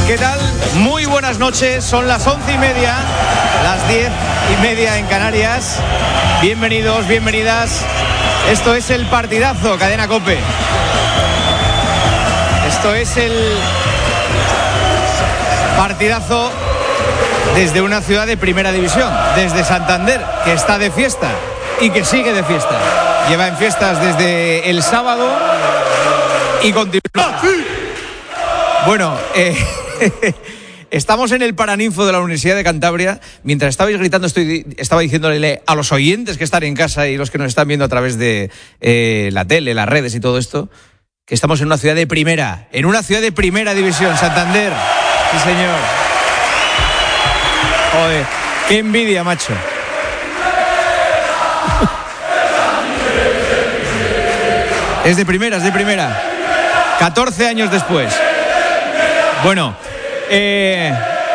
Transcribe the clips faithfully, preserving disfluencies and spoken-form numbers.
¿Qué tal? Muy buenas noches, son las once y media, las diez y media en Canarias. Bienvenidos, bienvenidas. Esto es el partidazo, Cadena COPE. Esto es el partidazo desde una ciudad de primera división, desde Santander, que está de fiesta y que sigue de fiesta. Lleva en fiestas desde el sábado y continúa. Bueno, eh, estamos en el Paraninfo de la Universidad de Cantabria. Mientras estabais gritando, estoy, estaba diciéndole a los oyentes que están en casa y los que nos están viendo a través de eh, la tele, las redes y todo esto, que estamos en una ciudad de primera, en una ciudad de primera división, Santander. Sí, señor. Joder, qué envidia, macho. Es de primera, es de primera. catorce años después. Bueno, eh,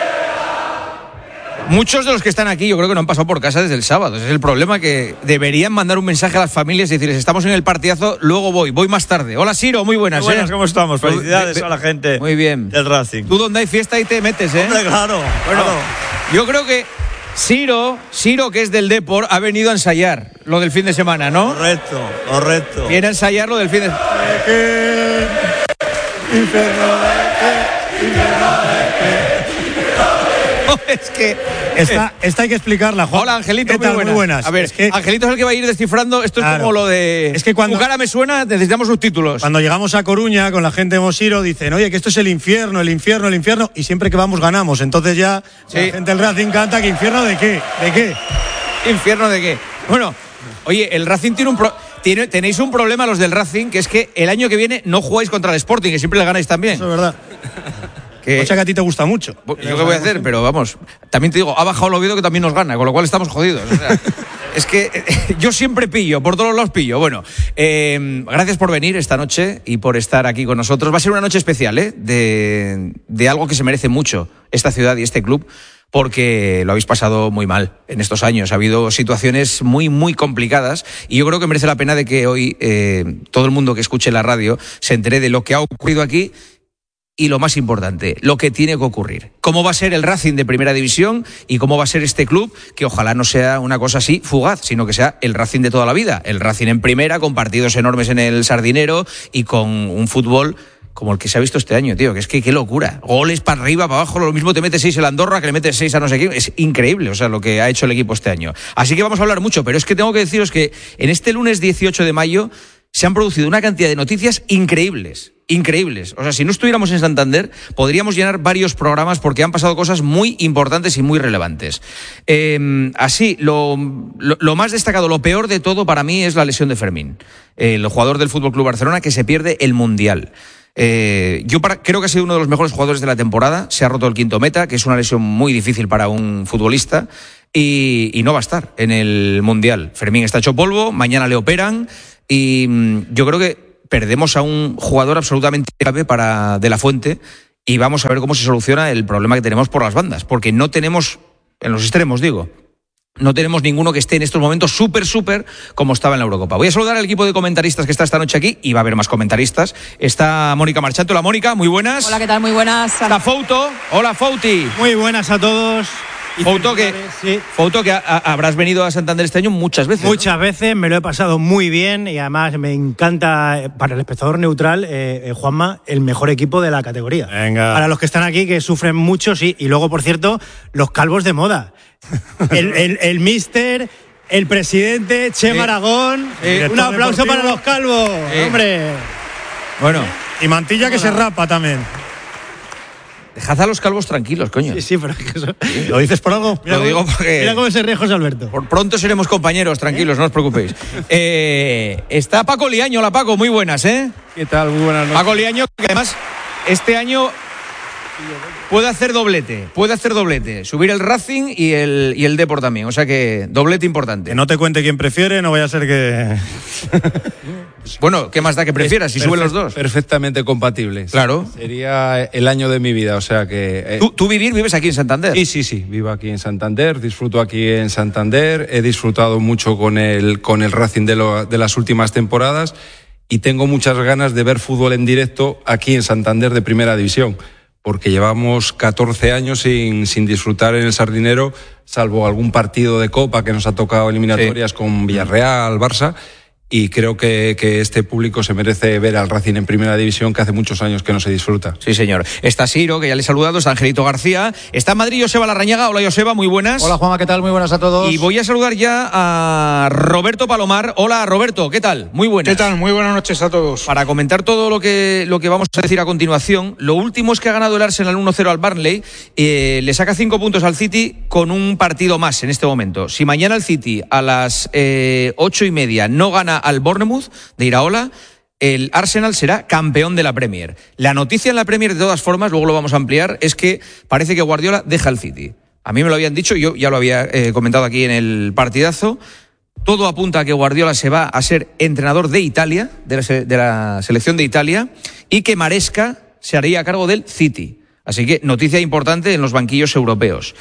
muchos de los que están aquí yo creo que no han pasado por casa desde el sábado. Ese es el problema, que deberían mandar un mensaje a las familias y decirles: estamos en el partidazo, luego voy, voy más tarde. Hola, Siro, muy buenas. Muy buenas, ¿eh? ¿Cómo estamos? Felicidades Be- be- a la gente. Muy bien. Del Racing. Tú donde hay fiesta ahí te metes, ¿eh? Hombre, claro. Bueno, claro. yo creo que Siro, Siro, que es del Depor, ha venido a ensayar lo del fin de semana, ¿no? Correcto, correcto. Viene a ensayar lo del fin de semana. Es que Esta, esta hay que explicarla, Juan. Hola, Angelito, ¿Qué tal? muy buenas. Muy buenas. A ver, es que Angelito es el que va a ir descifrando. Esto es Claro. como lo de... Es que cuando- Tu cara me suena, necesitamos subtítulos. cuando llegamos a Coruña con la gente de Mosiro dicen: oye, que esto es el infierno, el infierno, el infierno, y siempre que vamos ganamos. Entonces ya Sí. la gente del Racing canta que infierno de qué, de qué. ¿Infierno de qué? Bueno, oye, el Racing tiene un... Pro... Tiene, tenéis un problema los del Racing, que es que el año que viene no jugáis contra el Sporting, que siempre le ganáis también. Eso es verdad. Que... O sea que a ti te gusta mucho. ¿Yo qué voy a hacer? Pero vamos, también te digo, ha bajado el Oviedo, que también nos gana, con lo cual estamos jodidos. O sea, es que eh, yo siempre pillo, por todos lados pillo. Bueno, eh, gracias por venir esta noche y por estar aquí con nosotros. Va a ser una noche especial, ¿eh? De, de algo que se merece mucho esta ciudad y este club, porque lo habéis pasado muy mal en estos años. Ha habido situaciones muy, muy complicadas y yo creo que merece la pena de que hoy eh, todo el mundo que escuche la radio se entere de lo que ha ocurrido aquí. Y lo más importante, lo que tiene que ocurrir. Cómo va a ser el Racing de primera división y cómo va a ser este club, que ojalá no sea una cosa así fugaz, sino que sea el Racing de toda la vida. El Racing en primera, con partidos enormes en el Sardinero y con un fútbol como el que se ha visto este año, tío. Que es que qué locura. Goles para arriba, para abajo, lo mismo te mete seis el Andorra que le mete seis a no sé quién. Es increíble, o sea, lo que ha hecho el equipo este año. Así que vamos a hablar mucho, pero es que tengo que deciros que en este lunes dieciocho de mayo se han producido una cantidad de noticias increíbles. Increíbles. O sea, si no estuviéramos en Santander, podríamos llenar varios programas porque han pasado cosas muy importantes y muy relevantes. Eh, así, lo, lo, lo más destacado, lo peor de todo para mí es la lesión de Fermín, el jugador del F C Barcelona que se pierde el Mundial. Eh, yo para, creo que ha sido uno de los mejores jugadores de la temporada. Se ha roto el quinto meta, que es una lesión muy difícil para un futbolista, y, y no va a estar en el Mundial. Fermín está hecho polvo, mañana le operan y mm, yo creo que perdemos a un jugador absolutamente clave para De La Fuente y vamos a ver cómo se soluciona el problema que tenemos por las bandas, porque no tenemos, en los extremos digo, no tenemos ninguno que esté en estos momentos súper, súper como estaba en la Eurocopa. Voy a saludar al equipo de comentaristas que está esta noche aquí, y va a haber más comentaristas. Está Mónica Marchante. Hola, Mónica, muy buenas. Hola, ¿qué tal? Muy buenas. Está Fouto. Hola, Fouti. Muy buenas a todos. Fouto, que, sí. Fouto, que a, a, habrás venido a Santander este año muchas veces. Muchas ¿no? veces, me lo he pasado muy bien y además me encanta, para el espectador neutral, eh, eh, Juanma, el mejor equipo de la categoría. Venga. Para los que están aquí, que sufren mucho, sí. Y luego, por cierto, los calvos de moda. El, el, el míster, el presidente, Chema Eh, Aragón. eh, Un aplauso para los calvos, Eh. hombre. Bueno, Y Mantilla que se rapa también. dejad a los calvos tranquilos, coño. Sí, sí, pero es que eso... ¿Lo dices por algo? Lo digo porque- Mira cómo se ríe José Alberto. Por pronto seremos compañeros, tranquilos, no os preocupéis. Eh, está Paco Liaño. Hola, Paco, muy buenas, ¿eh? ¿Qué tal? Muy buenas noches. Paco Liaño, que además este año puede hacer doblete, puede hacer doblete. Subir el Racing y el, y el Depor también, o sea que doblete importante. Que no te cuente quién prefiere, no vaya a ser que... Bueno, ¿qué más da que prefieras si Perfe- suben los dos? Perfectamente compatibles. Claro. Sería el año de mi vida, o sea que... eh, ¿Tú, tú vivir, vives aquí en Santander? Sí, sí, sí. Vivo aquí en Santander, disfruto aquí en Santander, he disfrutado mucho con el, con el Racing de, lo- de las últimas temporadas y tengo muchas ganas de ver fútbol en directo aquí en Santander de Primera División. porque llevamos catorce años sin, sin disfrutar en el Sardinero, salvo algún partido de Copa que nos ha tocado eliminatorias sí. con Villarreal, Barça. Y creo que, que este público se merece ver al Racing en Primera División, que hace muchos años que no se disfruta. Sí, señor. Está Siro, que ya le he saludado, está Angelito García. Está en Madrid Joseba Larrañaga. Hola, Joseba, muy buenas. Hola, Juanma, ¿qué tal? Muy buenas a todos. Y voy a saludar ya a Roberto Palomar. Hola, Roberto, ¿qué tal? Muy buenas. ¿Qué tal? Muy buenas noches a todos. Para comentar todo lo que, lo que vamos a decir a continuación, lo último es que ha ganado el Arsenal uno cero al Burnley, eh, le saca cinco puntos al City con un partido más en este momento. Si mañana el City a las eh, ocho y media no gana al Bournemouth de Iraola, el Arsenal será campeón de la Premier. La noticia en la Premier, de todas formas, luego lo vamos a ampliar, es que parece que Guardiola deja el City. A mí me lo habían dicho, yo ya lo había eh, comentado aquí en el partidazo. Todo apunta a que Guardiola se va a ser entrenador de Italia, de la, de la selección de Italia, y que Maresca se haría cargo del City. Así que noticia importante en los banquillos europeos.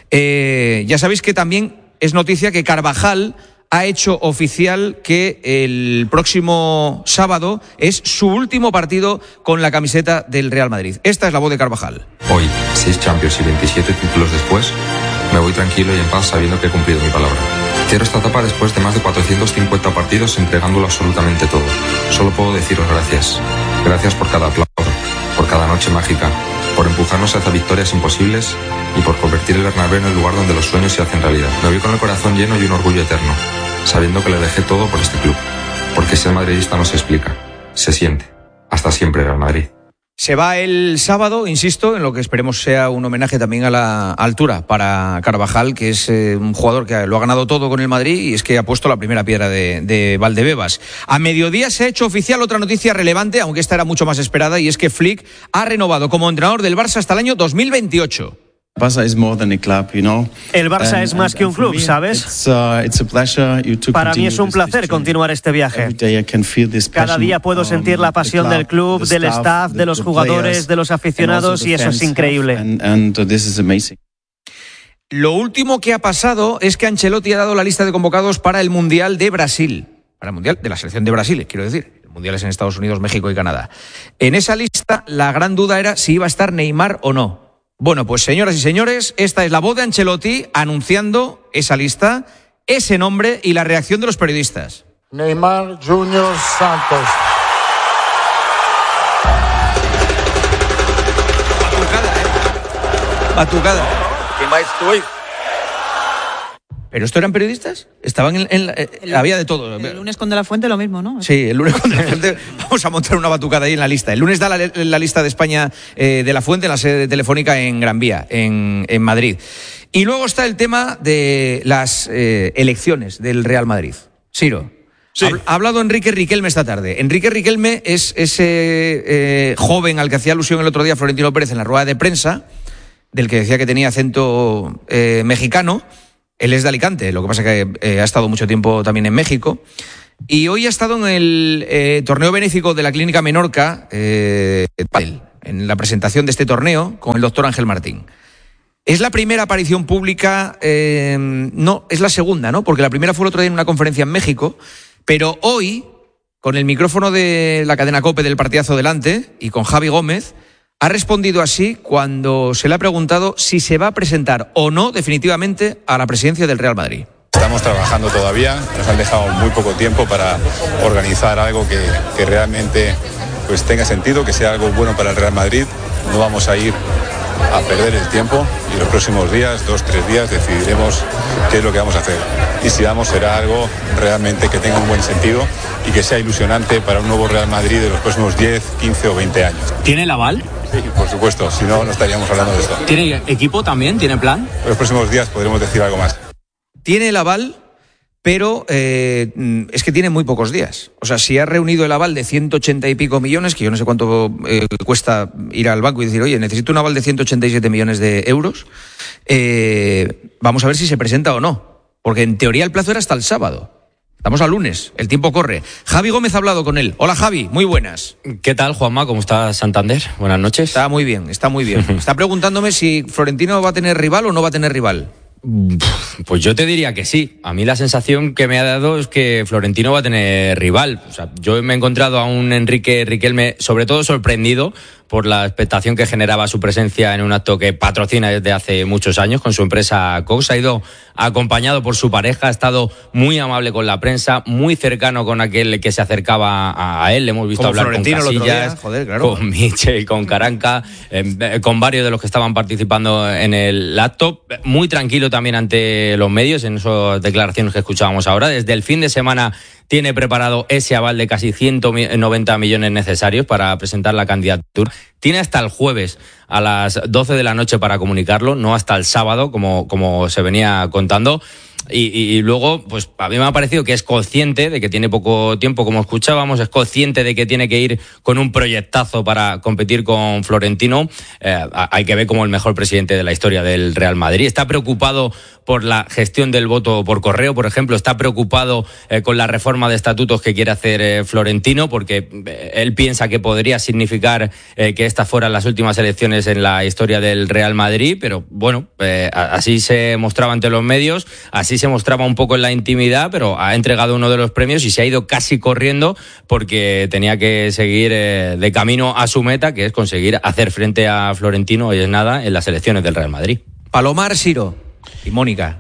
Eh, ya sabéis que también es noticia que Carvajal ha hecho oficial que el próximo sábado es su último partido con la camiseta del Real Madrid. Esta es la voz de Carvajal. Hoy, seis Champions y veintisiete títulos después, me voy tranquilo y en paz sabiendo que he cumplido mi palabra. Cierro esta etapa después de más de cuatrocientos cincuenta partidos entregándolo absolutamente todo. Solo puedo deciros gracias. Gracias por cada aplauso, por cada noche mágica, por empujarnos hacia victorias imposibles y por convertir el Bernabéu en el lugar donde los sueños se hacen realidad. Me voy con el corazón lleno y un orgullo eterno, sabiendo que le dejé todo por este club. Porque ser madridista no se explica, se siente. Hasta siempre, Real Madrid. Se va el sábado, insisto, en lo que esperemos sea un homenaje también a la altura para Carvajal, que es eh, un jugador que lo ha ganado todo con el Madrid y es que ha puesto la primera piedra de, de Valdebebas. A mediodía se ha hecho oficial otra noticia relevante, aunque esta era mucho más esperada, y es que Flick ha renovado como entrenador del Barça hasta el año dos mil veintiocho. Barça is more than a club, you know. El Barça and, es más que un club, ¿sabes? It's, uh, it's a pleasure you to Para mí es un placer continuar este viaje. Cada día puedo sentir la pasión del club, del staff, de los jugadores, de los aficionados, y eso es increíble. And, and this is amazing. Lo último que ha pasado es que Ancelotti ha dado la lista de convocados para el Mundial de Brasil. Para el Mundial de la selección de Brasil, quiero decir. El Mundial es en Estados Unidos, México y Canadá. En esa lista, la gran duda era si iba a estar Neymar o no. Bueno, pues señoras y señores, esta es la voz de Ancelotti anunciando esa lista, ese nombre y la reacción de los periodistas. Neymar Junior Santos. Batucada, ¿eh? Batucada. ¿Qué más estoy? ¿Pero esto eran periodistas? Estaban en, en, en el, había de todo. El lunes con De La Fuente lo mismo, ¿no? Sí, el lunes con De La Fuente vamos a montar una batucada ahí en la lista. El lunes da la, la lista de España eh, de La Fuente en la sede telefónica en Gran Vía, en, en Madrid. Y luego está el tema de las eh, elecciones del Real Madrid. Ciro. Sí. Ha hablado Enrique Riquelme esta tarde. Enrique Riquelme es ese eh, joven al que hacía alusión el otro día Florentino Pérez en la rueda de prensa, del que decía que tenía acento eh, mexicano. Él es de Alicante, lo que pasa es que eh, ha estado mucho tiempo también en México. Y hoy ha estado en el eh, torneo benéfico de la Clínica Menorca, eh, en la presentación de este torneo, con el doctor Ángel Martín. Es la primera aparición pública, eh, no, es la segunda, ¿no? Porque la primera fue el otro día en una conferencia en México, pero hoy, con el micrófono de la cadena COPE del partidazo delante, y con Javi Gómez, ha respondido así cuando se le ha preguntado si se va a presentar o no definitivamente a la presidencia del Real Madrid. Estamos trabajando todavía, nos han dejado muy poco tiempo para organizar algo que, que realmente pues, tenga sentido, que sea algo bueno para el Real Madrid. No vamos a ir a perder el tiempo y los próximos días, dos, tres días, decidiremos qué es lo que vamos a hacer. Y si vamos, será algo realmente que tenga un buen sentido y que sea ilusionante para un nuevo Real Madrid de los próximos diez, quince o veinte años. ¿Tiene el aval? Sí, por supuesto, si no, no estaríamos hablando de esto. ¿Tiene equipo también? ¿Tiene plan? En los próximos días podremos decir algo más. Tiene el aval, pero eh, es que tiene muy pocos días. O sea, si ha reunido el aval de ciento ochenta y pico millones, que yo no sé cuánto eh, cuesta ir al banco y decir, oye, necesito un aval de ciento ochenta y siete millones de euros, eh, vamos a ver si se presenta o no. Porque en teoría el plazo era hasta el sábado. Estamos a lunes, el tiempo corre. Javi Gómez ha hablado con él. Hola, Javi, muy buenas. ¿Qué tal, Juanma? ¿Cómo está Santander? Buenas noches. Está muy bien, está muy bien. Está preguntándome si Florentino va a tener rival o no va a tener rival. Pues yo te diría que sí. A mí la sensación que me ha dado es que Florentino va a tener rival. O sea, yo me he encontrado a un Enrique Riquelme sobre todo sorprendido por la expectación que generaba su presencia en un acto que patrocina desde hace muchos años con su empresa Cox. Ha ido acompañado por su pareja, ha estado muy amable con la prensa, muy cercano con aquel que se acercaba a él. Le hemos visto Como hablar Florentino con Casillas, el otro día, joder, claro. con Michel, con Caranca, eh, con varios de los que estaban participando en el acto. Muy tranquilo también ante los medios en esas declaraciones que escuchábamos ahora. Desde el fin de semana tiene preparado ese aval de casi ciento noventa millones necesarios para presentar la candidatura. Tiene hasta el jueves a las doce de la noche para comunicarlo, no hasta el sábado, como, como se venía contando. Y, y, y luego, pues a mí me ha parecido que es consciente de que tiene poco tiempo, como escuchábamos, es consciente de que tiene que ir con un proyectazo para competir con Florentino. Eh, hay que ver como el mejor presidente de la historia del Real Madrid. Está preocupado por la gestión del voto por correo, por ejemplo. Está preocupado eh, con la reforma de estatutos que quiere hacer eh, Florentino, porque eh, él piensa que podría significar eh, que estas fueran las últimas elecciones en la historia del Real Madrid. Pero bueno, eh, así se mostraba ante los medios, así se mostraba un poco en la intimidad, pero ha entregado uno de los premios y se ha ido casi corriendo porque tenía que seguir eh, de camino a su meta, que es conseguir hacer frente a Florentino, hoy es nada, en las elecciones del Real Madrid. Palomar, Siro y Mónica,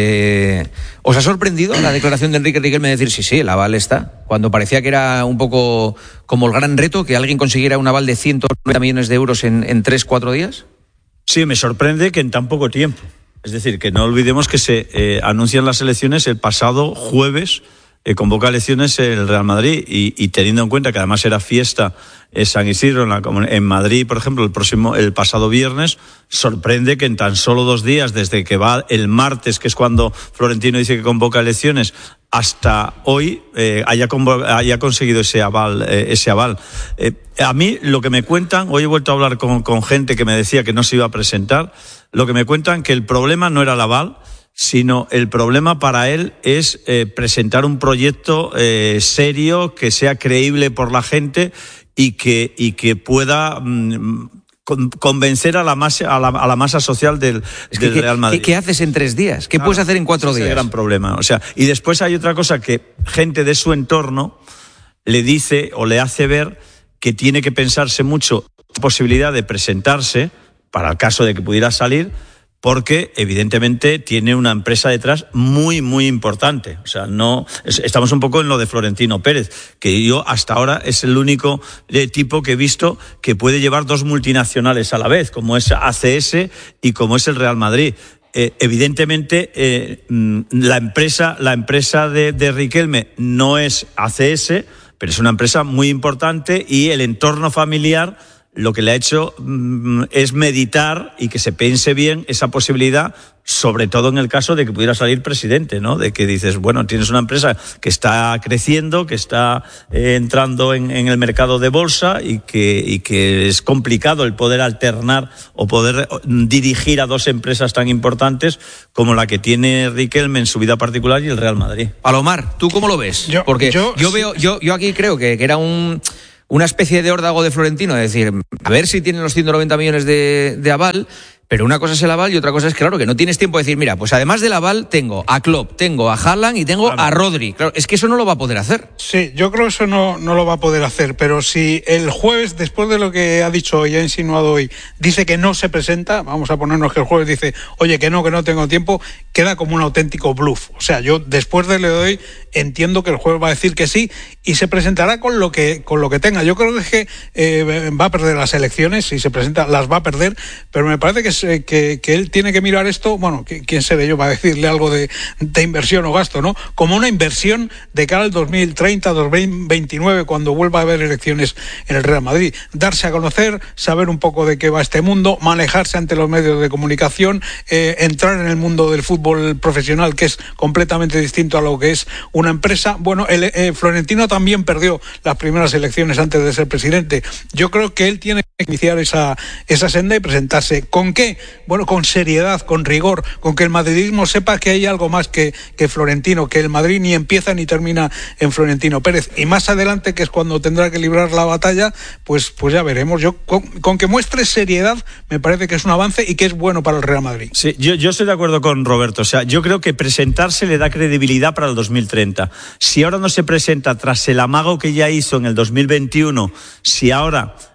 eh, ¿os ha sorprendido la declaración de Enrique Riquelme de decir sí, sí, el aval está? Cuando parecía que era un poco como el gran reto que alguien consiguiera un aval de ciento noventa millones de euros en, en tres, cuatro días. Sí, me sorprende que en tan poco tiempo. Es decir, que no olvidemos que se eh, anuncian las elecciones el pasado jueves, eh, convoca elecciones el Real Madrid y, y teniendo en cuenta que además era fiesta en San Isidro, en, la, en Madrid, por ejemplo, el próximo, el pasado viernes, sorprende que en tan solo dos días, desde que va el martes, que es cuando Florentino dice que convoca elecciones, hasta hoy eh, haya, haya conseguido ese aval. Eh, ese aval. Eh, a mí lo que me cuentan, hoy he vuelto a hablar con, con gente que me decía que no se iba a presentar, lo que me cuentan que el problema no era el aval, sino el problema para él es eh, presentar un proyecto eh, serio, que sea creíble por la gente y que, y que pueda mmm, con, convencer a la masa, a la, a la masa social del, es que, del Real Madrid. ¿Qué, ¿Qué haces en tres días? ¿Qué claro, puedes hacer en cuatro ese días? Es el gran problema. O sea, y después hay otra cosa que gente de su entorno le dice o le hace ver que tiene que pensarse mucho la posibilidad de presentarse para el caso de que pudiera salir, porque evidentemente tiene una empresa detrás muy, muy importante. O sea, no estamos un poco en lo de Florentino Pérez, que yo hasta ahora es el único eh, tipo que he visto que puede llevar dos multinacionales a la vez, como es A C S y como es el Real Madrid. Eh, evidentemente, eh, la empresa, la empresa de, de Riquelme no es A C S, pero es una empresa muy importante y el entorno familiar lo que le ha hecho mm, es meditar y que se piense bien esa posibilidad, sobre todo en el caso de que pudiera salir presidente, ¿no? De que dices, bueno, tienes una empresa que está creciendo, que está eh, entrando en, en el mercado de bolsa y que, y que es complicado el poder alternar o poder dirigir a dos empresas tan importantes como la que tiene Riquelme en su vida particular y el Real Madrid. Palomar, ¿tú cómo lo ves? Yo, Porque yo, yo veo, yo, yo aquí creo que, que era un... una especie de órdago de Florentino, es decir, a ver si tienen los ciento noventa millones de, de aval, pero una cosa es el aval y otra cosa es, claro, que no tienes tiempo de decir, mira, pues además del aval tengo a Klopp, tengo a Haaland y tengo claro. a Rodri. Claro, es que eso no lo va a poder hacer. Sí, yo creo que eso no, no lo va a poder hacer, pero si el jueves, después de lo que ha dicho y ha insinuado hoy, dice que no se presenta, vamos a ponernos que el jueves dice, oye, que no, que no tengo tiempo, queda como un auténtico bluff. O sea, yo después de lo de hoy entiendo que el jueves va a decir que sí y se presentará con lo que con lo que tenga. Yo creo que, es que eh, va a perder las elecciones, si se presenta las va a perder, pero me parece que, es, que, que él tiene que mirar esto, bueno, ¿quién seré yo para decirle algo de, de inversión o gasto, ¿no? Como una inversión de cara al dos mil treinta, dos mil veintinueve, cuando vuelva a haber elecciones en el Real Madrid. Darse a conocer, saber un poco de qué va este mundo, manejarse ante los medios de comunicación, eh, entrar en el mundo del fútbol profesional, que es completamente distinto a lo que es una empresa. Bueno, el, eh, Florentino también perdió las primeras elecciones antes de ser presidente. Yo creo que él tiene que iniciar esa, esa senda y presentarse. ¿Con qué? Bueno, con seriedad, con rigor, con que el madridismo sepa que hay algo más que, que Florentino, que el Madrid ni empieza ni termina en Florentino Pérez. Y más adelante, que es cuando tendrá que librar la batalla, pues, pues ya veremos. Yo con, con que muestre seriedad me parece que es un avance y que es bueno para el Real Madrid. Sí, yo, yo estoy de acuerdo con Roberto. O sea, yo creo que presentarse le da credibilidad para el dos mil treinta. Si ahora no se presenta tras el amago que ya hizo en el dos mil veintiuno, si ahora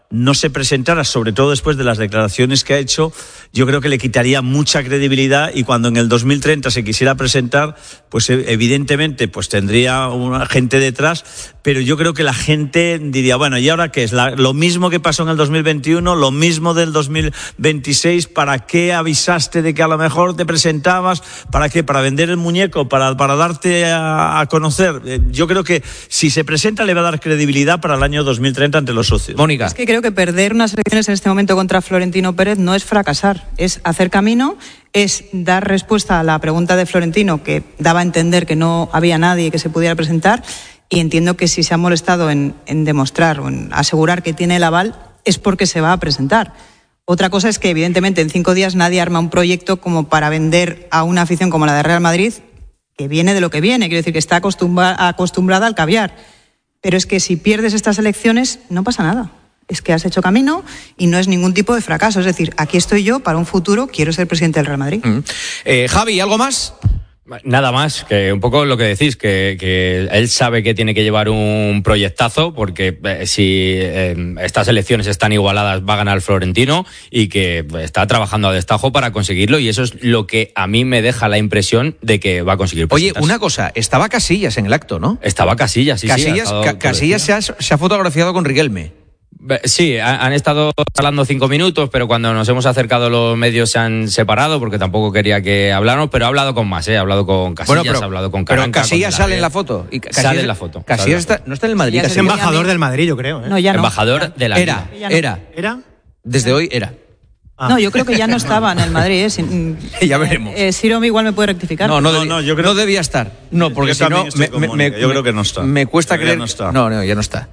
no se presentara, sobre todo después de las declaraciones que ha hecho, yo creo que le quitaría mucha credibilidad, y cuando en el dos mil treinta se quisiera presentar, pues evidentemente pues tendría una gente detrás, pero yo creo que la gente diría, bueno, ¿y ahora qué es? La, lo mismo que pasó en el dos mil veintiuno, lo mismo del dos mil veintiséis, ¿para qué avisaste de que a lo mejor te presentabas? ¿Para qué? ¿Para vender el muñeco? ¿Para, para darte a, a conocer? Yo creo que si se presenta le va a dar credibilidad para el año dos mil treinta ante los socios. Mónica. Es que creo que perder unas elecciones en este momento contra Florentino Pérez no es fracasar, es hacer camino, es dar respuesta a la pregunta de Florentino, que daba a entender que no había nadie que se pudiera presentar, y entiendo que si se ha molestado en, en demostrar o en asegurar que tiene el aval es porque se va a presentar. Otra cosa es que evidentemente en cinco días nadie arma un proyecto como para vender a una afición como la de Real Madrid, que viene de lo que viene, quiero decir que está acostumbra, acostumbrada al caviar. Pero es que si pierdes estas elecciones no pasa nada. Es que has hecho camino y no es ningún tipo de fracaso. Es decir, aquí estoy yo para un futuro, quiero ser presidente del Real Madrid. Mm. Eh, Javi, ¿algo más? Nada más, que un poco lo que decís, que, que él sabe que tiene que llevar un proyectazo, porque eh, si eh, estas elecciones están igualadas va a ganar Florentino, y que está trabajando a destajo para conseguirlo, y eso es lo que a mí me deja la impresión de que va a conseguir presentarse. Oye, una cosa, estaba Casillas en el acto, ¿no? Estaba Casillas, sí, Casillas, sí. Estado, Ca- Casillas se ha, se ha fotografiado con Riquelme. Sí, han estado hablando cinco minutos, pero cuando nos hemos acercado los medios se han separado, porque tampoco quería que habláramos, pero ha hablado con más, ¿eh? Ha hablado con Casillas, Bueno, pero, ha hablado con Caranca. Pero Casillas con sale en la foto. Y Casillas, sale en la foto. Casillas está, no está en el Madrid. Es embajador del Madrid, yo creo. ¿eh? No, ya no. Embajador de la Era, Liga. era. ¿Era? Desde hoy era. Ah. No, yo creo que ya no estaba en el Madrid. ¿eh? Sin, ya veremos. Eh, Siromi igual me puede rectificar. No, no, No, debía, no, yo creo no debía estar. No, porque si no, me, me, me, yo creo que no está. Me cuesta Pero creer. ya no está. No, no, ya no está.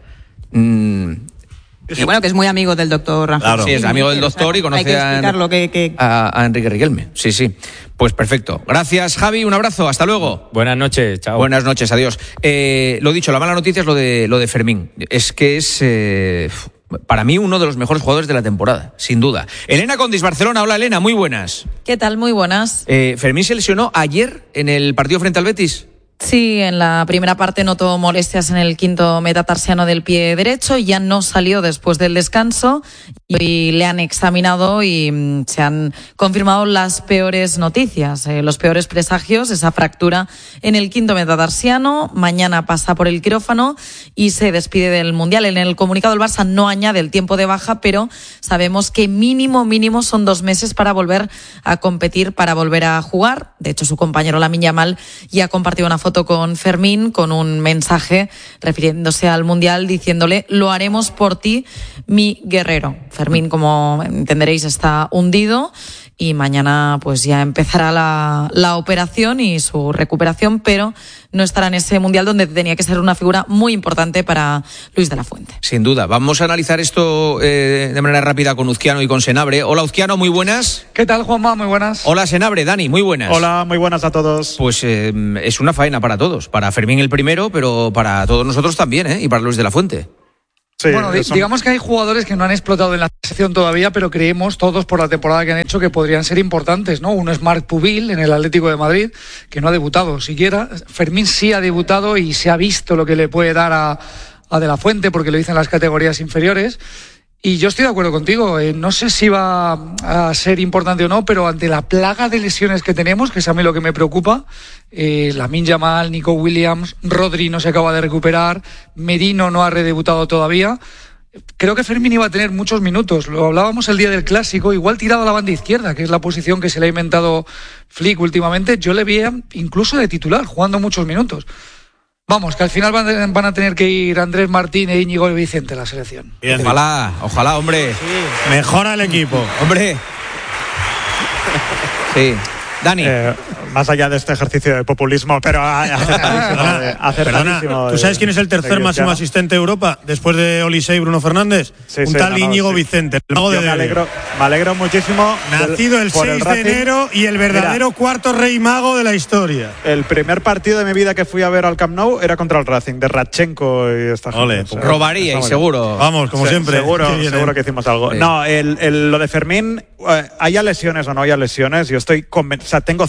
Mm. Y bueno, que es muy amigo del doctor Rafael. Claro. Sí, es amigo del doctor, o sea, y conoce hay que explicarlo, que, que... A, a Enrique Riquelme. Sí, sí. Pues perfecto. Gracias, Javi. Un abrazo. Hasta luego. Buenas noches. Chao. Buenas noches. Adiós. Eh, lo dicho, la mala noticia es lo de, lo de Fermín. Es que es... Eh, para mí uno de los mejores jugadores de la temporada, sin duda. Elena Condis, Barcelona. Hola, Elena, muy buenas. ¿Qué tal? Muy buenas. Eh, ¿Fermín se lesionó ayer en el partido frente al Betis? Sí, en la primera parte notó molestias en el quinto metatarsiano del pie derecho, ya no salió después del descanso y le han examinado y se han confirmado las peores noticias, eh, los peores presagios, esa fractura en el quinto metatarsiano. Mañana pasa por el quirófano y se despide del Mundial. En el comunicado del Barça no añade el tiempo de baja, pero sabemos que mínimo, mínimo son dos meses para volver a competir, para volver a jugar. De hecho, su compañero Lamine Yamal ya ha compartido una foto con Fermín con un mensaje refiriéndose al Mundial, diciéndole: lo haremos por ti, mi guerrero. Fermín, como entenderéis, está hundido y mañana pues ya empezará la, la operación y su recuperación, pero no estará en ese Mundial donde tenía que ser una figura muy importante para Luis de la Fuente. Sin duda. Vamos a analizar esto eh, de manera rápida con Uzquiano y con Senabre. Hola, Uzquiano, muy buenas. ¿Qué tal, Juanma? Muy buenas. Hola, Senabre. Dani, muy buenas. Hola, muy buenas a todos. Pues eh, es una faena para todos. Para Fermín el primero, pero para todos nosotros también, ¿eh? Y para Luis de la Fuente. Sí, bueno, di- digamos que hay jugadores que no han explotado en la selección todavía, pero creemos todos por la temporada que han hecho que podrían ser importantes, ¿no? Uno es Marc Pubil en el Atlético de Madrid, que no ha debutado siquiera. Fermín sí ha debutado y se ha visto lo que le puede dar a, a De la Fuente, porque lo hizo en las categorías inferiores. Y yo estoy de acuerdo contigo, eh, no sé si va a ser importante o no, pero ante la plaga de lesiones que tenemos, que es a mí lo que me preocupa, eh, Lamine Yamal, Nico Williams, Rodri no se acaba de recuperar, Merino no ha redebutado todavía, creo que Fermín iba a tener muchos minutos. Lo hablábamos el día del Clásico, igual tirado a la banda izquierda, que es la posición que se le ha inventado Flick últimamente. Yo le veía incluso de titular, jugando muchos minutos. Vamos, que al final van, van a tener que ir Andrés Martín e Íñigo Vicente a la selección. Bien, ojalá, ojalá, hombre. Sí. Mejora el equipo. Hombre. Sí. Dani. Eh, más allá de este ejercicio de populismo, pero acertadísimo. de, acertadísimo Perdona, ¿tú de, sabes quién es el tercer máximo asistente de Europa después de Olise y Bruno Fernández? Sí, Un sí, tal no, no, Íñigo sí. Vicente. El mago Yo de me alegro, me alegro muchísimo. Nacido el por seis Racing. de enero y el verdadero Mira, cuarto rey mago de la historia. el primer partido de mi vida que fui a ver al Camp Nou era contra el Racing, de Radchenko y esta Ole, gente. O sea, robaría y seguro. Vamos, como Se- siempre. Seguro, Qué bien, seguro ¿eh? que hicimos algo. Sí. No, el, el- lo de Fermín, eh, haya lesiones o no haya lesiones, yo estoy conven- o sea, tengo cero dudas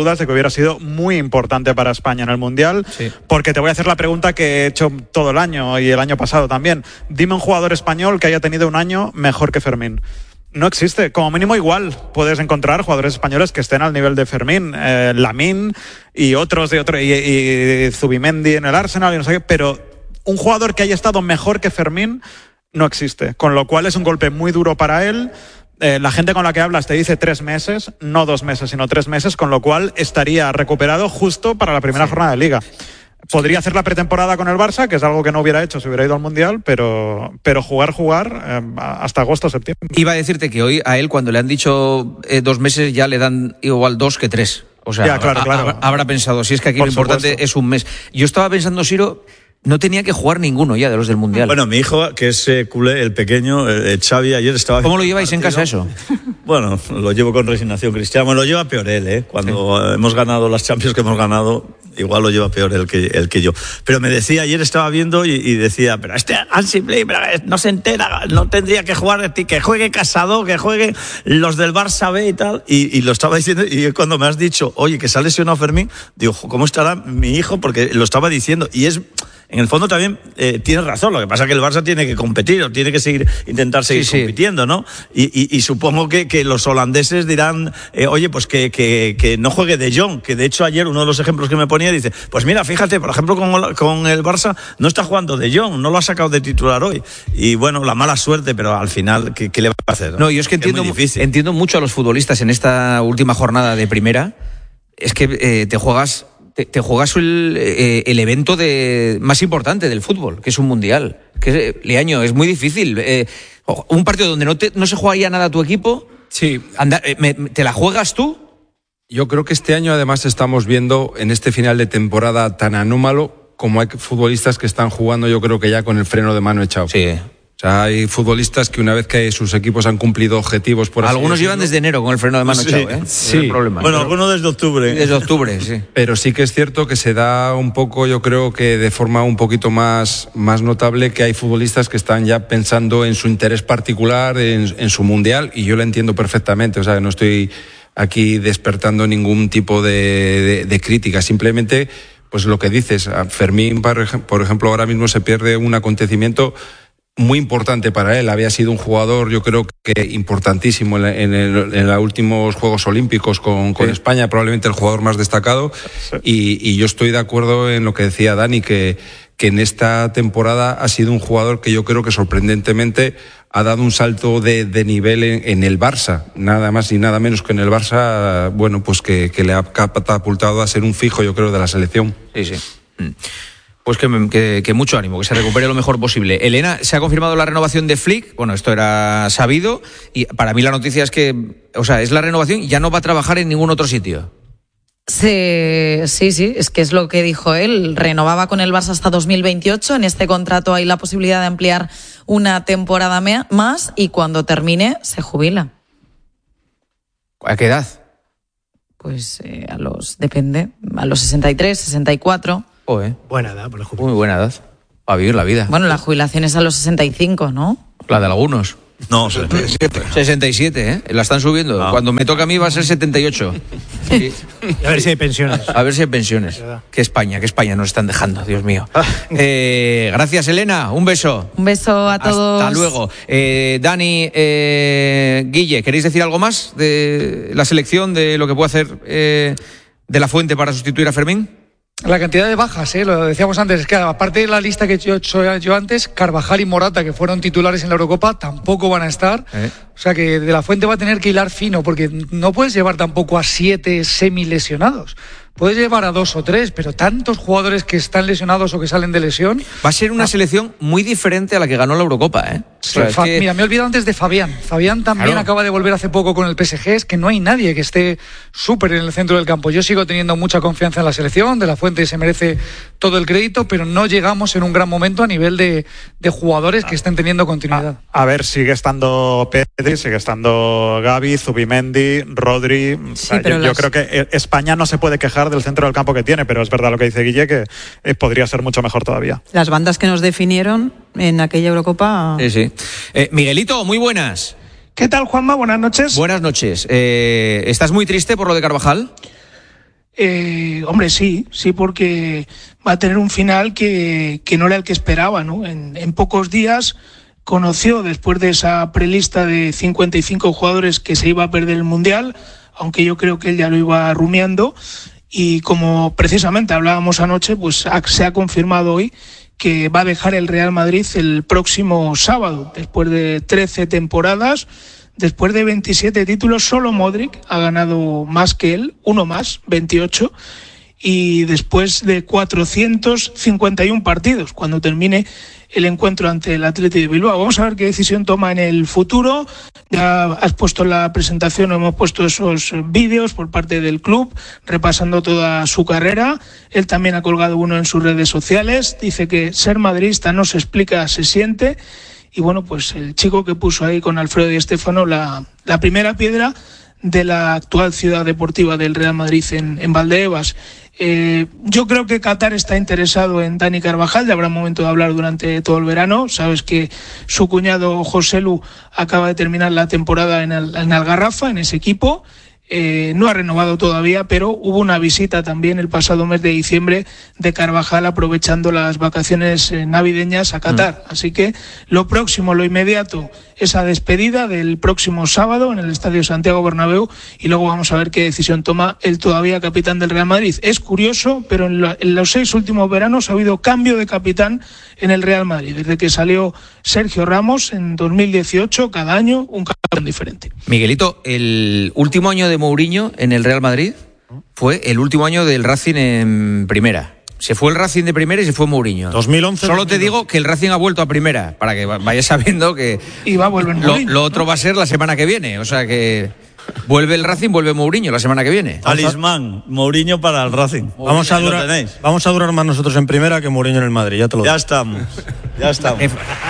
dudas de que hubiera sido muy importante para España en el Mundial, sí. Porque te voy a hacer la pregunta que he hecho todo el año y el año pasado también. Dime un jugador español que haya tenido un año mejor que Fermín. No existe. Como mínimo igual puedes encontrar jugadores españoles que estén al nivel de Fermín, eh, Lamine y otros de otro, y, y Zubimendi en el Arsenal y no sé qué, pero un jugador que haya estado mejor que Fermín no existe, con lo cual es un golpe muy duro para él. Eh, la gente con la que hablas te dice tres meses, no dos meses, sino tres meses, con lo cual estaría recuperado justo para la primera sí. jornada de Liga. Podría hacer la pretemporada con el Barça, que es algo que no hubiera hecho si hubiera ido al Mundial, pero, pero jugar, jugar eh, hasta agosto, septiembre. Iba a decirte que hoy a él, cuando le han dicho eh, dos meses, ya le dan igual dos que tres. O sea, ya, claro, claro. Habrá, habrá pensado, si es que aquí Por lo importante supuesto. es un mes. Yo estaba pensando, Siro, no tenía que jugar ninguno ya de los del Mundial. Bueno, mi hijo, que es eh, culé, el pequeño, eh, Xavi, ayer estaba... ¿Cómo lo lleváis en casa eso? Bueno, lo llevo con resignación, Cristiano. Lo lleva peor él, ¿eh? Cuando sí. hemos ganado las Champions que hemos ganado, igual lo lleva peor él que, el que yo. Pero me decía, ayer estaba viendo y, y decía, pero este Hansi Flick no se entera, no tendría que jugar, que juegue Casado, que jueguen los del Barça B y tal. Y, y lo estaba diciendo, y cuando me has dicho, oye, que se ha lesionado Fermín, digo, ¿cómo estará mi hijo? Porque lo estaba diciendo. Y es... En el fondo también eh, tienes razón, lo que pasa es que el Barça tiene que competir o tiene que seguir intentar seguir sí, compitiendo, ¿no? Y, y, y supongo que, que los holandeses dirán, eh, oye, pues que, que, que no juegue De Jong, que de hecho ayer uno de los ejemplos que me ponía dice, pues mira, fíjate, por ejemplo con, con el Barça no está jugando De Jong, no lo ha sacado de titular hoy. Y bueno, la mala suerte, pero al final, ¿qué, qué le va a hacer? No, no yo es que entiendo, es entiendo mucho a los futbolistas en esta última jornada de primera, es que eh, te juegas... Te, te juegas el, eh, el evento de, más importante del fútbol, que es un mundial. Que es, Leaño, es muy difícil. Eh, un partido donde no, te, no se jugaría nada a tu equipo, sí. anda, eh, me, ¿te la juegas tú? Yo creo que este año además estamos viendo en este final de temporada tan anómalo como hay futbolistas que están jugando, yo creo que ya con el freno de mano echado. Sí. O sea, hay futbolistas que una vez que sus equipos han cumplido objetivos... por así Algunos decirlo, llevan desde enero con el freno de mano sí, echado, ¿eh? Sí. No hay problema. Bueno, algunos desde octubre. Desde octubre, sí. Pero sí que es cierto que se da un poco, yo creo que de forma un poquito más, más notable, que hay futbolistas que están ya pensando en su interés particular, en, en su mundial, y yo lo entiendo perfectamente. O sea, no estoy aquí despertando ningún tipo de, de, de crítica. Simplemente, pues lo que dices, a Fermín, por ejemplo, ahora mismo se pierde un acontecimiento muy importante para él. Había sido un jugador, yo creo que importantísimo en, en, el, en los últimos Juegos Olímpicos con, con sí. España, probablemente el jugador más destacado. Sí. Y, y yo estoy de acuerdo en lo que decía Dani, que, que en esta temporada ha sido un jugador que yo creo que sorprendentemente ha dado un salto de, de nivel en, en el Barça, nada más y nada menos que en el Barça, bueno, pues que, que le ha catapultado a ser un fijo, yo creo, de la selección. Sí, sí. Mm. Pues que, que, que mucho ánimo, que se recupere lo mejor posible. Elena, se ha confirmado la renovación de Flick. Bueno, esto era sabido. Y para mí la noticia es que, o sea, es la renovación y ya no va a trabajar en ningún otro sitio. Sí, sí, sí, es que es lo que dijo él. Renovaba con el Barça hasta dos mil veintiocho. En este contrato hay la posibilidad de ampliar una temporada más y cuando termine se jubila. ¿A qué edad? Pues eh, a los, depende, a los sesenta y tres, sesenta y cuatro. Oh, eh. Buena edad por la jubilación. Muy buena edad. Para vivir la vida. Bueno, la jubilación es a los sesenta y cinco, ¿no? La de algunos. No, sesenta y siete. sesenta y siete, ¿eh? La están subiendo. No. Cuando me toca a mí va a ser setenta y ocho. Sí. A ver si hay pensiones. A ver si hay pensiones. Qué España, qué España nos están dejando, Dios mío. Eh, gracias, Elena. Un beso. Un beso a todos. Hasta luego. Eh, Dani, eh, Guille, ¿queréis decir algo más de la selección, de lo que puede hacer eh, De la Fuente para sustituir a Fermín? La cantidad de bajas, ¿eh? Lo decíamos antes, es que aparte de la lista que he hecho yo antes, Carvajal y Morata, que fueron titulares en la Eurocopa, tampoco van a estar. ¿Eh? O sea que De la Fuente va a tener que hilar fino, porque no puedes llevar tampoco a siete semilesionados. Puedes llevar a dos o tres, pero tantos jugadores que están lesionados o que salen de lesión... Va a ser una ah. selección muy diferente a la que ganó la Eurocopa, ¿eh? Sí, o sea, Fa- que... Mira, me he olvidado antes de Fabián. Fabián también claro. acaba de volver hace poco con el P S G. Es que no hay nadie que esté súper en el centro del campo. Yo sigo teniendo mucha confianza en la selección. De la Fuente se merece todo el crédito, pero no llegamos en un gran momento a nivel de, de jugadores que estén teniendo continuidad. A, a ver, sigue estando Pedri, sigue estando Gavi, Zubimendi, Rodri. Sí, o sea, yo, las... yo creo que España no se puede quejar del centro del campo que tiene, pero es verdad lo que dice Guille, que eh, podría ser mucho mejor todavía. Las bandas que nos definieron en aquella Eurocopa... Sí, sí. Eh, Miguelito, muy buenas. ¿Qué tal, Juanma? Buenas noches. Buenas noches. Eh, ¿Estás muy triste por lo de Carvajal? Eh, hombre, sí, sí, porque va a tener un final que, que no era el que esperaba, ¿no? En, en pocos días conoció, después de esa prelista de cincuenta y cinco jugadores, que se iba a perder el Mundial, aunque yo creo que él ya lo iba rumiando, y como precisamente hablábamos anoche, pues se ha confirmado hoy que va a dejar el Real Madrid el próximo sábado, después de trece temporadas. Después de veintisiete títulos, solo Modric ha ganado más que él, uno más, veintiocho, y después de cuatrocientos cincuenta y uno partidos, cuando termine el encuentro ante el Athletic de Bilbao. Vamos a ver qué decisión toma en el futuro. Ya has puesto en la presentación, hemos puesto esos vídeos por parte del club, repasando toda su carrera. Él también ha colgado uno en sus redes sociales. Dice que ser madridista no se explica, se siente. Y bueno, pues el chico que puso ahí con Alfredo Di Stéfano la, la primera piedra de la actual ciudad deportiva del Real Madrid en, en Valdebebas. Eh, yo creo que Qatar está interesado en Dani Carvajal, ya habrá un momento de hablar durante todo el verano. Sabes que su cuñado Joselu acaba de terminar la temporada en, el, en Algarrafa, en ese equipo. Eh, no ha renovado todavía, pero hubo una visita también el pasado mes de diciembre de Carvajal, aprovechando las vacaciones eh, navideñas a Qatar. Mm. Así que lo próximo, lo inmediato, esa despedida del próximo sábado en el Estadio Santiago Bernabéu, y luego vamos a ver qué decisión toma el todavía capitán del Real Madrid. Es curioso, pero en, lo, en los seis últimos veranos ha habido cambio de capitán en el Real Madrid. Desde que salió Sergio Ramos en dos mil dieciocho, cada año un capitán diferente. Miguelito, el último año de Mourinho en el Real Madrid fue el último año del Racing en primera. Se fue el Racing de primera y se fue Mourinho. dos mil once. Solo te digo que el Racing ha vuelto a primera, para que vayas sabiendo que y va a volver lo, lo otro va a ser la semana que viene. O sea que vuelve el Racing, vuelve Mourinho la semana que viene. Talismán, Mourinho para el Racing. Vamos a durar, vamos a durar más nosotros en primera que Mourinho en el Madrid, ya te lo digo. Ya estamos, ya estamos.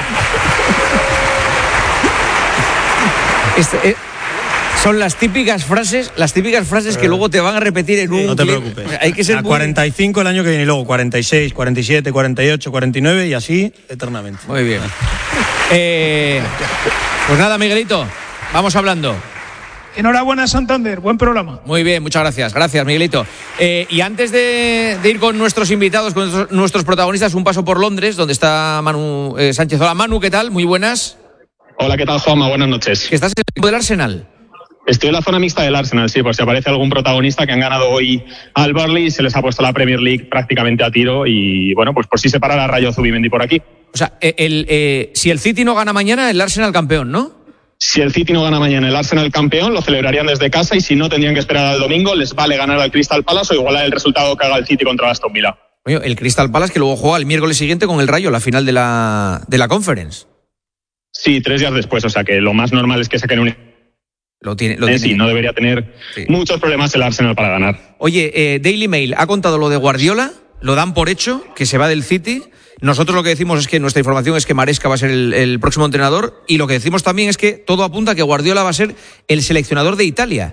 Este, eh, son las típicas frases, las típicas frases que luego te van a repetir en un. No te clip. preocupes. Hay que ser a muy... cuarenta y cinco el año que viene, y luego cuarenta y seis, cuarenta y siete, cuarenta y ocho, cuarenta y nueve y así eternamente. Muy bien. Eh, pues nada, Miguelito, vamos hablando. Enhorabuena, Santander, buen programa. Muy bien, muchas gracias. Gracias, Miguelito. Eh, y antes de, de ir con nuestros invitados, con nuestros, nuestros protagonistas, un paso por Londres, donde está Manu eh, Sánchez. Hola, Manu, ¿qué tal? Muy buenas. Hola, ¿qué tal, Juanma? Buenas noches. ¿Que estás en el equipo del Arsenal? Estoy en la zona mixta del Arsenal, sí, por si aparece algún protagonista que han ganado hoy al Burnley y se les ha puesto la Premier League prácticamente a tiro y, bueno, pues por si se para la Rayo Zubimendi por aquí. O sea, el, eh, si el City no gana mañana, el Arsenal campeón, ¿no? Si el City no gana mañana, el Arsenal campeón, lo celebrarían desde casa y si no, tendrían que esperar al domingo, les vale ganar al Crystal Palace o igualar el resultado que haga el City contra el Aston Villa. Oye, el Crystal Palace que luego juega el miércoles siguiente con el Rayo, la final de la, de la Conference. Sí, tres días después, o sea que lo más normal es que saquen un... Lo tiene, lo eh, tiene. Sí, no debería tener sí. muchos problemas el Arsenal para ganar. Oye, eh, Daily Mail ha contado lo de Guardiola, lo dan por hecho, que se va del City. Nosotros lo que decimos es que nuestra información es que Maresca va a ser el, el próximo entrenador y lo que decimos también es que todo apunta a que Guardiola va a ser el seleccionador de Italia.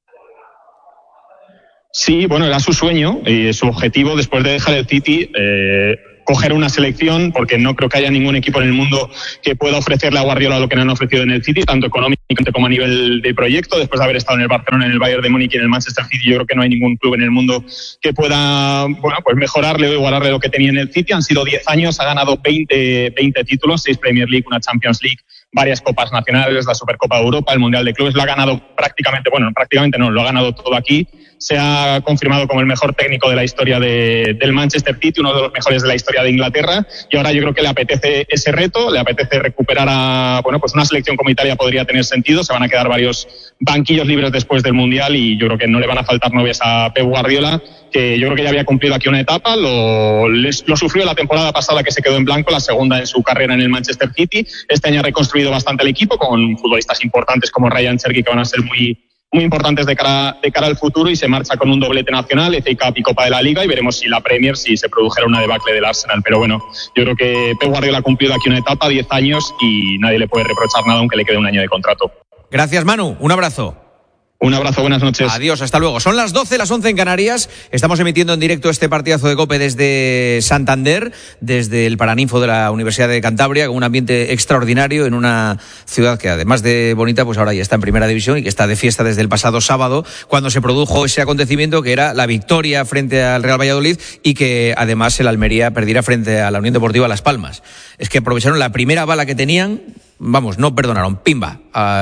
Sí, bueno, era su sueño y su objetivo después de dejar el City, eh, coger una selección, porque no creo que haya ningún equipo en el mundo que pueda ofrecerle a Guardiola lo que le han ofrecido en el City, tanto económicamente como a nivel de proyecto. Después de haber estado en el Barcelona, en el Bayern de Múnich y en el Manchester City, yo creo que no hay ningún club en el mundo que pueda, bueno, pues mejorarle o igualarle lo que tenía en el City. Han sido diez años, ha ganado veinte, veinte títulos, seis Premier League, una Champions League, varias copas nacionales, la Supercopa de Europa, el Mundial de Clubes. Lo ha ganado prácticamente, bueno, prácticamente no, lo ha ganado todo aquí. Se ha confirmado como el mejor técnico de la historia de, del Manchester City, uno de los mejores de la historia de Inglaterra, y ahora yo creo que le apetece ese reto, le apetece recuperar a, bueno, pues una selección como Italia podría tener sentido. Se van a quedar varios banquillos libres después del Mundial y yo creo que no le van a faltar novias a Pep Guardiola, que yo creo que ya había cumplido aquí una etapa, lo, les, lo sufrió la temporada pasada que se quedó en blanco, la segunda en su carrera en el Manchester City. Este año ha reconstruido bastante el equipo con futbolistas importantes como Ryan Cherky, que van a ser muy muy importantes de cara, de cara al futuro, y se marcha con un doblete nacional, F A Cup y Copa de la Liga, y veremos si la Premier, si se produjera una debacle del Arsenal. Pero bueno, yo creo que Pep Guardiola ha cumplido aquí una etapa, diez años, y nadie le puede reprochar nada aunque le quede un año de contrato. Gracias, Manu. Un abrazo. Un abrazo, buenas noches. Adiós, hasta luego. Son las doce, las once en Canarias. Estamos emitiendo en directo este partidazo de COPE desde Santander, desde el Paraninfo de la Universidad de Cantabria, con un ambiente extraordinario en una ciudad que, además de bonita, pues ahora ya está en primera división y que está de fiesta desde el pasado sábado, cuando se produjo ese acontecimiento que era la victoria frente al Real Valladolid y que además el Almería perdiera frente a la Unión Deportiva Las Palmas. Es que aprovecharon la primera bala que tenían. Vamos, no perdonaron, pimba,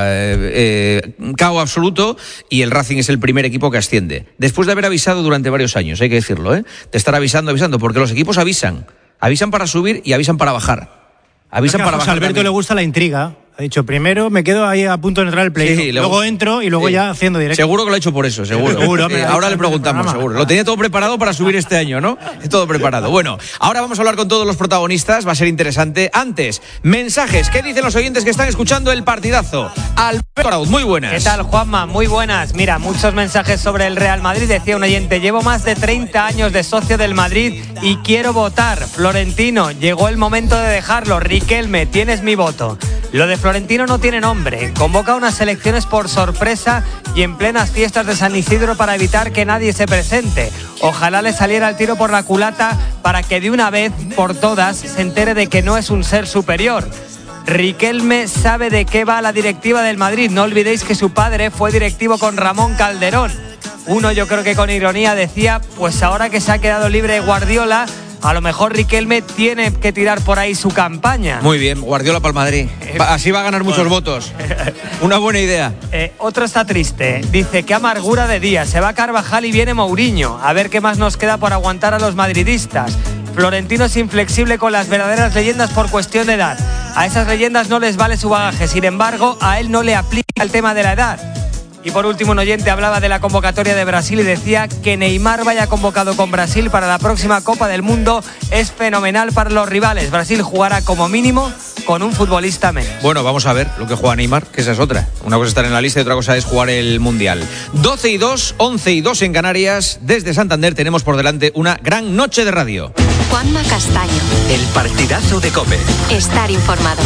eh, eh, cao absoluto, y el Racing es el primer equipo que asciende. Después de haber avisado durante varios años, hay que decirlo, ¿eh? De estar avisando, avisando, porque los equipos avisan, avisan para subir y avisan para bajar. Avisan para a José bajar. Alberto también. le gusta la intriga. Ha dicho, primero me quedo ahí a punto de entrar al play. Sí, luego entro y luego sí. ya haciendo directo. Seguro que lo ha hecho por eso, seguro. Seguro, Eh, ahora le preguntamos, seguro. Lo tenía todo preparado para subir este año, ¿no? Todo preparado. Bueno, ahora vamos a hablar con todos los protagonistas, va a ser interesante. Antes, mensajes. ¿Qué dicen los oyentes que están escuchando el partidazo? Alberto Arauz, muy buenas. ¿Qué tal, Juanma? Muy buenas. Mira, muchos mensajes sobre el Real Madrid. Decía un oyente, llevo más de treinta años de socio del Madrid y quiero votar. Florentino, llegó el momento de dejarlo. Riquelme, tienes mi voto. Lo de Florentino no tiene nombre. Convoca unas elecciones por sorpresa y en plenas fiestas de San Isidro para evitar que nadie se presente. Ojalá le saliera el tiro por la culata para que de una vez por todas se entere de que no es un ser superior. Riquelme sabe de qué va la directiva del Madrid. No olvidéis que su padre fue directivo con Ramón Calderón. Uno, yo creo que con ironía, decía, pues ahora que se ha quedado libre Guardiola, a lo mejor Riquelme tiene que tirar por ahí su campaña. Muy bien, Guardiola para el Madrid. Va, así va a ganar muchos votos. Una buena idea. Eh, otro está triste. Dice, qué amargura de día. Se va Carvajal y viene Mourinho. A ver qué más nos queda por aguantar a los madridistas. Florentino es inflexible con las verdaderas leyendas por cuestión de edad. A esas leyendas no les vale su bagaje. Sin embargo, a él no le aplica el tema de la edad. Y por último, un oyente hablaba de la convocatoria de Brasil y decía que Neymar vaya convocado con Brasil para la próxima Copa del Mundo es fenomenal para los rivales. Brasil jugará como mínimo con un futbolista menos. Bueno, vamos a ver lo que juega Neymar, que esa es otra. Una cosa es estar en la lista y otra cosa es jugar el Mundial. doce y dos, once y dos en Canarias. Desde Santander tenemos por delante una gran noche de radio. Juanma Castaño. El partidazo de COPE. Estar informado.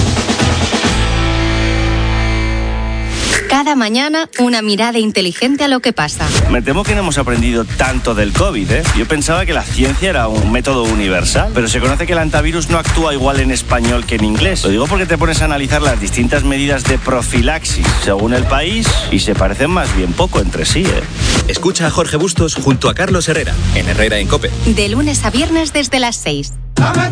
Cada mañana, una mirada inteligente a lo que pasa. Me temo que no hemos aprendido tanto del COVID, ¿eh? Yo pensaba que la ciencia era un método universal, pero se conoce que el antivirus no actúa igual en español que en inglés. Lo digo porque te pones a analizar las distintas medidas de profilaxis según el país y se parecen más bien poco entre sí, ¿eh? Escucha a Jorge Bustos junto a Carlos Herrera, en Herrera en COPE. De lunes a viernes desde las seis.